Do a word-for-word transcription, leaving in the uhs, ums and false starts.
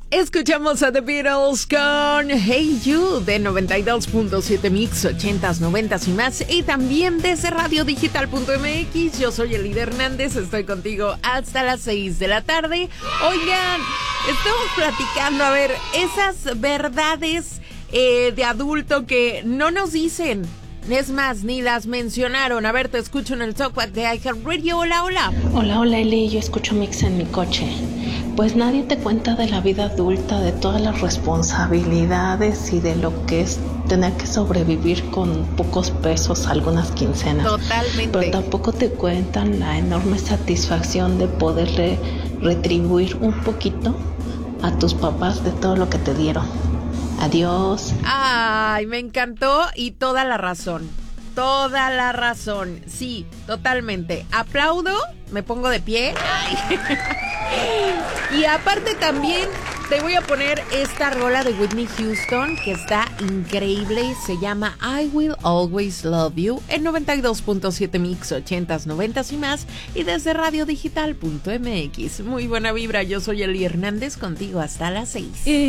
Escuchamos a The Beatles con Hey You de noventa y dos punto siete Mix, ochentas, noventas y más. Y también desde radio digital punto m x. Yo soy Elida Hernández, estoy contigo hasta las seis de la tarde. Oigan, estamos platicando, a ver, esas verdades eh, de adulto que no nos dicen. Es más, ni las mencionaron. A ver, te escucho en el Talkback de iHeartRadio. Hola, hola. Hola, hola Eli, yo escucho Mix en mi coche. Pues nadie te cuenta de la vida adulta, de todas las responsabilidades y de lo que es tener que sobrevivir con pocos pesos algunas quincenas. Totalmente. Pero tampoco te cuentan la enorme satisfacción de poderle retribuir un poquito a tus papás de todo lo que te dieron. Adiós. Ay, me encantó y toda la razón. Toda la razón. Sí, totalmente. Aplaudo, me pongo de pie. Ay. Y aparte también te voy a poner esta rola de Whitney Houston que está increíble. Se llama I Will Always Love You en noventa y dos punto siete Mix, ochentas, noventas y más. Y desde radio digital punto m x. Muy buena vibra, yo soy Eli Hernández, contigo hasta las seis.